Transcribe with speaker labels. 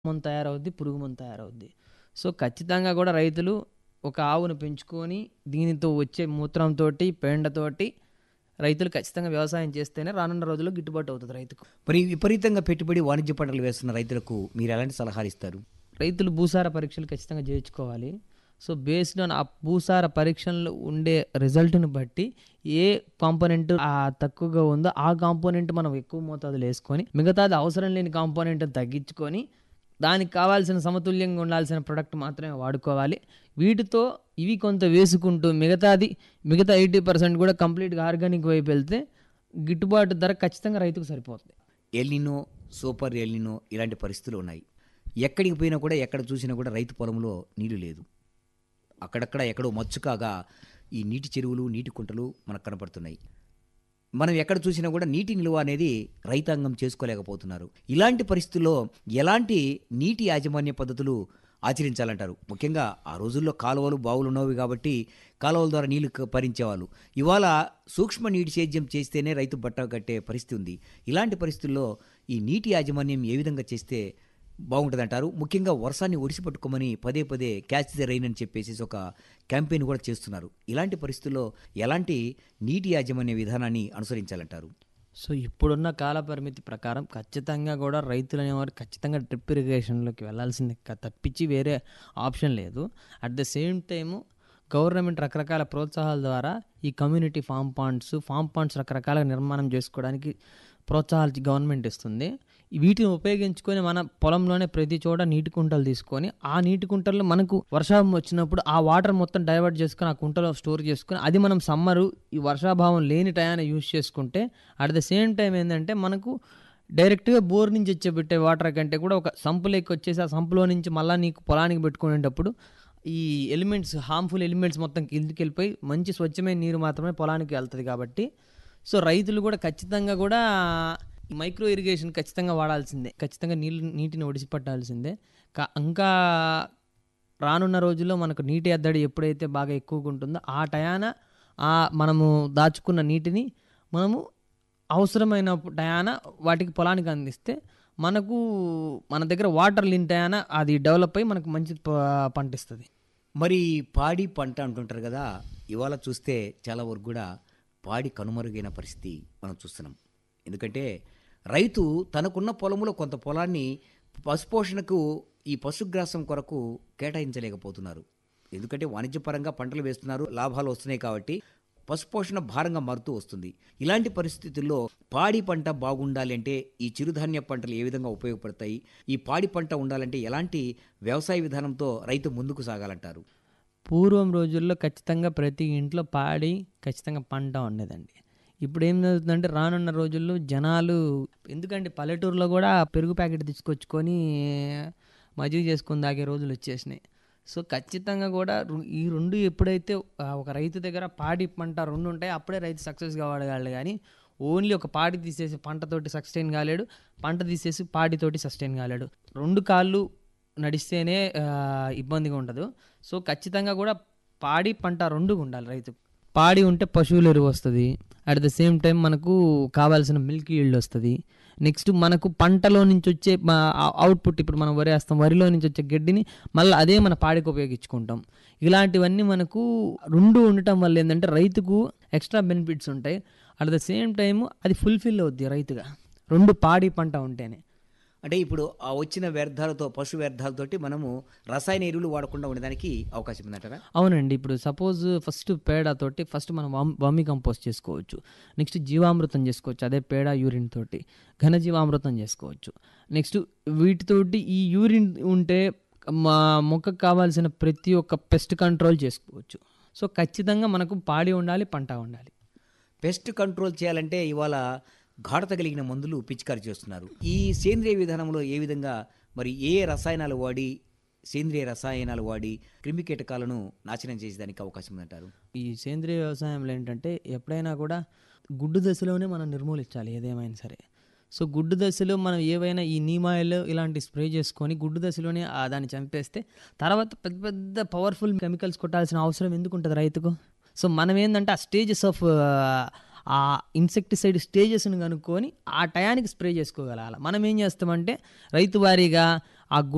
Speaker 1: మందు తయారవుద్ది, పురుగు మందు తయారవుద్ది. సో, ఖచ్చితంగా గూడా రైతులు ఒక ఆవును పెంచుకొని దీనితో వచ్చే మూత్రంతోటి, పేండతోటి రైతులు ఖచ్చితంగా వ్యవసాయం చేస్తేనే రానున్న రోజుల్లో గిట్టుబాటు అవుతది రైతుకు.
Speaker 2: మరి విపరీతంగా పెట్టుబడి వాణిజ్య పంటలు వేస్తున్న రైతులకు మీరు ఎలాంటి సలహాలు ఇస్తారు?
Speaker 1: రైతులు భూసార పరీక్షలు ఖచ్చితంగా చేయించుకోవాలి. సో, బేస్డ్ ఆన్ ఆ భూసార పరీక్షల్లో ఉండే రిజల్ట్‌ని బట్టి ఏ కాంపోనెంట్ తక్కువగా ఉందో ఆ కాంపోనెంట్ మనం ఎక్కువ మోతాదులో యేసుకొని, మిగతాది అవసరం లేని కాంపోనెంట్‌ని తగ్గించుకొని, దానికి కావాల్సిన సమతుల్యంగా ఉండాల్సిన ప్రొడక్ట్ మాత్రమే వాడుకోవాలి. వీటితో ఇవి కొంత వేసుకుంటూ మిగతా 80% కూడా కంప్లీట్‌గా ఆర్గానిక్ వైపు వెళ్తే గిట్టుబాటు ధర ఖచ్చితంగా రైతుకు సరిపోతుంది.
Speaker 2: ఎల్‌నినో, సూపర్ ఎల్‌నినో ఇలాంటి పరిస్థితులు ఉన్నాయి. ఎక్కడికి పోయినా కూడా, ఎక్కడ చూసినా కూడా రైతు పొలంలో నీళ్లు లేదు. అక్కడక్కడ ఎక్కడో మచ్చుకాగా ఈ నీటి చెరువులు, నీటి కుంటలు మనకు కనపడుతున్నాయి. మనం ఎక్కడ చూసినా కూడా నీటి నిల్వ అనేది రైతాంగం చేసుకోలేకపోతున్నారు. ఇలాంటి పరిస్థితుల్లో ఎలాంటి నీటి యాజమాన్య పద్ధతులు ఆచరించాలంటారు? ముఖ్యంగా ఆ రోజుల్లో కాలువలు, బావులు ఉన్నవి కాబట్టి కాలువల ద్వారా నీళ్లు పరించేవాళ్ళు. ఇవాళ సూక్ష్మ నీటి సేద్యం చేస్తేనే రైతు బట్ట కట్టే పరిస్థితి ఉంది. ఇలాంటి పరిస్థితుల్లో ఈ నీటి యాజమాన్యం ఏ విధంగా చేస్తే బాగుంటుందంటారు? ముఖ్యంగా వర్షాన్ని ఒడిసి పట్టుకోమని పదే పదే క్యాచ్ ది రైన్ అని చెప్పేసి ఒక క్యాంపెయిన్ కూడా చేస్తున్నారు. ఇలాంటి పరిస్థితుల్లో ఎలాంటి నీటి యాజమాన్య విధానాన్ని అనుసరించాలంటారు?
Speaker 1: సో, ఇప్పుడున్న కాల పరిమితి ప్రకారం ఖచ్చితంగా కూడా రైతులు అనేవారు ఖచ్చితంగా డ్రిప్ ఇరిగేషన్‌లోకి వెళ్ళాల్సిందే తప్పించి వేరే ఆప్షన్ లేదు. At the same time government రకరకాల ప్రోత్సాహాల ద్వారా ఈ కమ్యూనిటీ ఫామ్ పాండ్స్ రకరకాలుగా నిర్మాణం చేసుకోవడానికి ప్రోత్సాహాలు గవర్నమెంట్ ఇస్తుంది. వీటిని ఉపయోగించుకొని మన పొలంలోనే ప్రతి చోట నీటి కుంటలు తీసుకొని, ఆ నీటి కుంటల్లో మనకు వర్షం వచ్చినప్పుడు ఆ వాటర్ మొత్తం డైవర్ట్ చేసుకొని ఆ కుంటలో స్టోర్ చేసుకొని, అది మనం సమ్మరు ఈ వర్షాభావం లేని టయాన యూజ్ చేసుకుంటే, అట్ ద సేమ్ టైం ఏందంటే మనకు డైరెక్ట్‌గా బోర్ నుంచి వచ్చే వాటర్ కంటే కూడా ఒక సంపులోకి వచ్చేసి, ఆ సంపులో నుంచి మళ్ళా నీకు పొలానికి పెట్టుకునేటప్పుడు ఈ హార్మ్‌ఫుల్ ఎలిమెంట్స్ మొత్తం కిందకెళ్ళిపోయి మంచి స్వచ్ఛమైన నీరు మాత్రమే పొలానికి వెళ్తది కాబట్టి, సో, రైతులు కూడా ఖచ్చితంగా కూడా ఈ మైక్రో ఇరిగేషన్ ఖచ్చితంగా వాడాల్సిందే. ఖచ్చితంగా నీటిని ఒడిసిపట్టాల్సిందే. ఇంకా రానున్న రోజుల్లో మనకు నీటి ఎద్దడి ఎప్పుడైతే బాగా ఎక్కువగా ఉంటుందో ఆ టయాన మనము దాచుకున్న నీటిని మనము అవసరమైన టయాన వాటికి పొలానికి అందిస్తే మన దగ్గర వాటర్ లేని టయాన అది డెవలప్ అయ్యి మనకు మంచి పంటిస్తది.
Speaker 2: మరి పాడి పంట అంటుంటారు కదా! ఇవాళ చూస్తే చాలా వరకు కూడా పాడి కనుమరుగైన పరిస్థితి మనం చూస్తున్నాం. ఎందుకంటే రైతు తనకున్న పొలంలో కొంత పొలాన్ని పశుపోషణకు ఈ పశుగ్రాసం కొరకు కేటాయించలేకపోతున్నారు. ఎందుకంటే వాణిజ్యపరంగా పంటలు వేస్తున్నారు, లాభాలు వస్తున్నాయి కాబట్టి పశుపోషణ భారంగా మారుతూ వస్తుంది. ఇలాంటి పరిస్థితుల్లో పాడి పంట బాగుండాలి అంటే ఈ చిరుధాన్య పంటలు ఏ విధంగా ఉపయోగపడతాయి? ఈ పాడి పంట ఉండాలంటే ఎలాంటి వ్యవసాయ విధానంతో రైతు ముందుకు సాగాలంటారు?
Speaker 1: పూర్వం రోజుల్లో ఖచ్చితంగా ప్రతి ఇంట్లో ఖచ్చితంగా పంట ఉండేదండి. ఇప్పుడు ఏం జరుగుతుందంటే రానున్న రోజుల్లో జనాలు ఎందుకంటే పల్లెటూరులో కూడా పెరుగు ప్యాకెట్ తీసుకొచ్చుకొని మజ్జిగ చేసుకొని తాగే రోజులు వచ్చేసినాయి. సో, ఖచ్చితంగా కూడా ఈ 2 ఎప్పుడైతే ఒక రైతు దగ్గర పాడి, పంట 2 ఉంటాయో అప్పుడే రైతు సక్సెస్ కాగలడు గానీ, ఓన్లీ ఒక పాడి తీసేసి పంటతోటి సస్టైన్ కాలేడు, పంట తీసేసి పాడితోటి సస్టైన్ కాలేడు. 2 కాళ్ళు నడిస్తేనే ఇబ్బందిగా ఉండదు. సో, ఖచ్చితంగా కూడా పాడి, పంట 2 ఉండాలి రైతుకు. పాడి ఉంటే పశువుల ఎరువు వస్తుంది. అట్ ద సేమ్ టైం మనకు కావాల్సిన మిల్క్ ఈల్డ్ వస్తుంది. నెక్స్ట్ మనకు పంటలో నుంచి వచ్చే అవుట్పుట్ ఇప్పుడు మనం వరి వేస్తాం, వరిలో నుంచి వచ్చే గడ్డిని మళ్ళీ అదే మన పాడికి ఉపయోగించుకుంటాం. ఇలాంటివన్నీ మనకు 2 ఉండటం వల్ల ఏంటంటే రైతుకు ఎక్స్ట్రా బెనిఫిట్స్ ఉంటాయి. అట్ ద సేమ్ టైం అది ఫుల్ఫిల్ అవుద్ది రైతుగా 2 పాడి పంట ఉంటేనే.
Speaker 2: అంటే ఇప్పుడు ఆ వచ్చిన వ్యర్థాలతో, పశు వ్యర్థాలతోటి మనము రసాయన ఎరువులు వాడకుండా ఉండడానికి అవకాశం ఉందంటారా?
Speaker 1: అవునండి. ఇప్పుడు సపోజ్ ఫస్ట్ పేడతోటి మనం వర్మి కంపోస్ట్ చేసుకోవచ్చు. నెక్స్ట్ జీవామృతం చేసుకోవచ్చు. అదే పేడ, యూరిన్ తోటి ఘన జీవామృతం చేసుకోవచ్చు. నెక్స్ట్ వీటితోటి ఈ యూరిన్ ఉంటే మా మొక్కకు కావాల్సిన ప్రతి ఒక్క పెస్ట్ కంట్రోల్ చేసుకోవచ్చు. సో, ఖచ్చితంగా మనకు పాడి ఉండాలి, పంట ఉండాలి.
Speaker 2: పెస్ట్ కంట్రోల్ చేయాలంటే ఇవాళ ఘాటుత కలిగిన మందులు పిచికారీ చేస్తున్నారు. ఈ సేంద్రియ విధానంలో ఏ విధంగా మరి సేంద్రియ రసాయనాలు వాడి క్రిమి కీటకాలను నాశనం చేసేదానికి అవకాశం ఉందంటారు?
Speaker 1: ఈ సేంద్రియ వ్యవసాయంలో ఏంటంటే ఎప్పుడైనా కూడా గుడ్డు దశలోనే మనం నిర్మూలించాలి ఏదేమైనా సరే. సో, గుడ్డు దశలో మనం ఏవైనా ఈ నీమ్ ఆయిల్ ఇలాంటి స్ప్రే చేసుకొని గుడ్డు దశలోనే దాన్ని చంపేస్తే తర్వాత పెద్ద పెద్ద పవర్ఫుల్ కెమికల్స్ కొట్టాల్సిన అవసరం ఎందుకు ఉంటుంది రైతుకు? సో, మనం ఏంటంటే ఆ స్టేజెస్ ఆఫ్ ఆ ఇన్సెక్టిసైడ్ స్టేజెస్ని కనుక్కొని ఆ టయానికి స్ప్రే చేసుకోగలగాలి. మనం ఏం చేస్తామంటే రైతు వారీగా ఆ